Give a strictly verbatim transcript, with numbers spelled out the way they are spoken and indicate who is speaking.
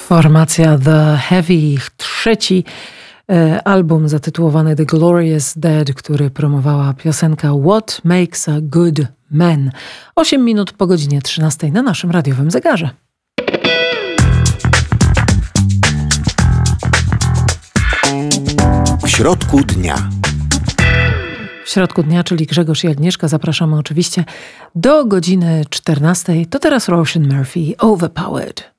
Speaker 1: Formacja The Heavy, ich trzeci e, album zatytułowany The Glorious Dead, który promowała piosenka What Makes a Good Man. osiem minut po godzinie trzynastej na naszym radiowym zegarze.
Speaker 2: W środku dnia.
Speaker 1: W środku dnia, czyli Grzegorz i Agnieszka, zapraszamy oczywiście do godziny czternastej. To teraz Roisin Murphy, Overpowered.